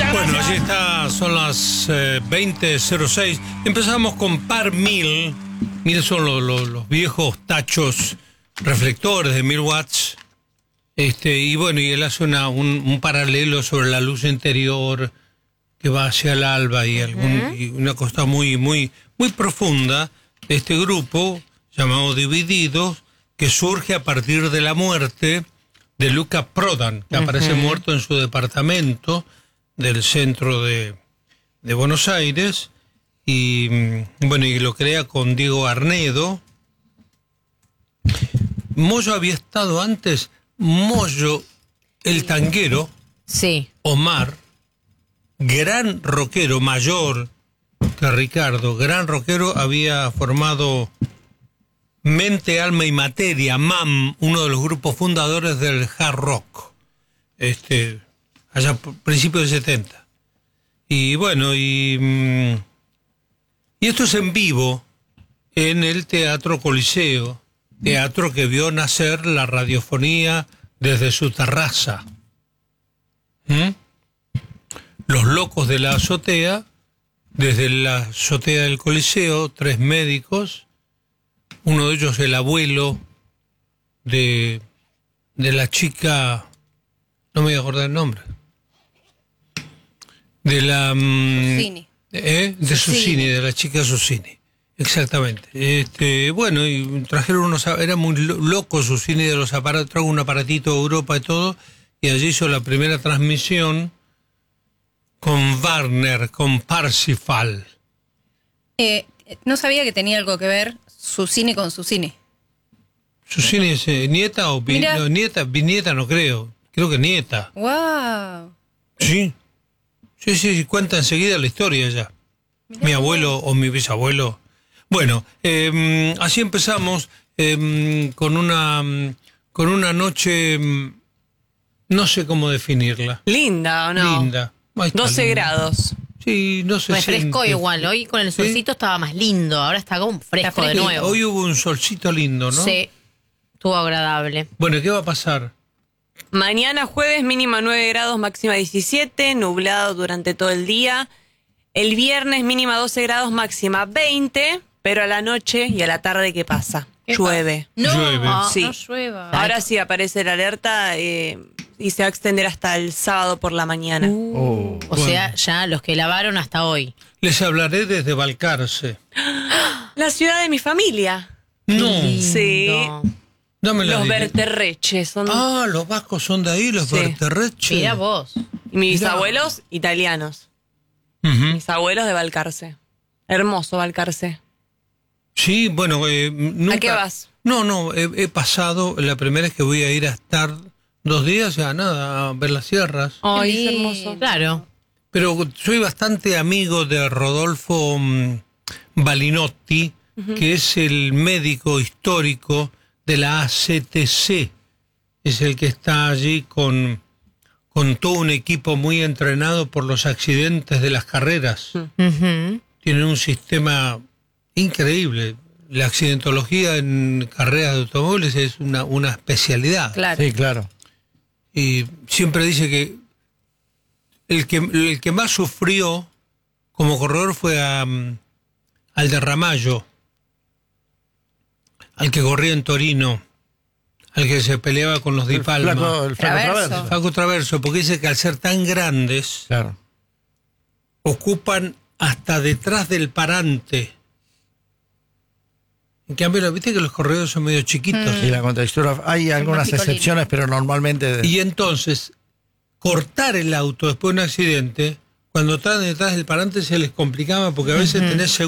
Bueno, allí está, son las 20:06. Empezamos con Par 1000. 1000 son los viejos tachos reflectores de 1000 watts. Y bueno, y él hace un paralelo sobre la luz interior que va hacia el alba y una cosa muy, muy, muy profunda de este grupo llamado Divididos, que surge a partir de la muerte de Luca Prodan, que aparece muerto en su departamento del centro de Buenos Aires, y bueno, y lo crea con Diego Arnedo. Moyo había estado antes, Moyo, el tanguero, sí. Omar, gran rockero, mayor que Ricardo, gran rockero, había formado Mente, Alma y Materia, MAM, uno de los grupos fundadores del hard rock, allá a principios de 70. Y bueno, y esto es en vivo en el Teatro Coliseo, teatro que vio nacer la radiofonía desde su terraza. Los locos de la azotea, desde la azotea del Coliseo, 3 médicos, uno de ellos el abuelo de la chica, no me voy a acordar el nombre, de la Susini. de Susini, de la chica Susini, exactamente. Bueno, y trajeron era muy loco Susini de los aparatos, trajo un aparatito de Europa y todo, y allí hizo la primera transmisión con Wagner, con Parsifal. No sabía que tenía algo que ver Susini con Susini. ¿Susini es nieta o no, nieta? Bisnieta no creo que nieta. ¡Wow! Sí, cuenta enseguida la historia ya. Mirá. Mi abuelo o mi bisabuelo. Bueno, así empezamos con una noche, no sé cómo definirla. ¿Linda o no? Linda. 12 grados. Sí, no sé. Refrescó igual. Hoy con el solcito estaba más lindo. Ahora está como fresco de nuevo. Hoy hubo un solcito lindo, ¿no? Sí, estuvo agradable. Bueno, ¿qué va a pasar? Mañana jueves mínima 9 grados, máxima 17, nublado durante todo el día. El viernes mínima 12 grados, máxima 20, pero a la noche y a la tarde, ¿qué pasa? Llueve. No, llueve. Sí. No llueva. Ahora sí aparece la alerta y se va a extender hasta el sábado por la mañana. O sea, ya los que lavaron hasta hoy. Les hablaré desde Balcarce. La ciudad de mi familia. No. Sí. Dámela. Los Berterreche son. Ah, los vascos son de ahí, los Berterreche. Mirá vos. Y mis abuelos italianos. Mis abuelos de Balcarce. Hermoso Balcarce. Sí, bueno, nunca... ¿A qué vas? No, he pasado, la primera vez que voy a ir a estar 2 días, ya nada, a ver las sierras. Ay, es hermoso. Claro. Pero soy bastante amigo de Rodolfo Balinotti, que es el médico histórico de la ACTC. Es el que está allí con todo un equipo muy entrenado por los accidentes de las carreras. Tienen un sistema increíble. La accidentología en carreras de automóviles es una especialidad. Claro. Sí, claro. Y siempre dice que el que más sufrió como corredor fue al de Ramallo, al que corría en Torino, al que se peleaba con los Di Palma. El flaco Traverso. Flaco Traverso, porque dice que al ser tan grandes, Claro. ocupan hasta detrás del parante. En cambio, viste que los corredores son medio chiquitos. Y la contextura, hay algunas excepciones, pero normalmente... Y entonces, cortar el auto después de un accidente, cuando están detrás del parante se les complicaba, porque a veces tenés